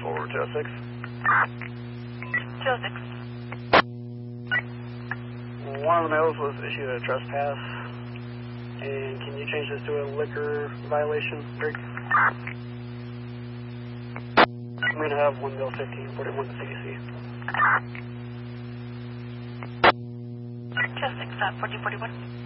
forward to 06. 206. One of the males was issued a trespass. And can you change this to a liquor violation, Greg? I'm going to have 1 bill 15, 41 to CDC. 206, 1441.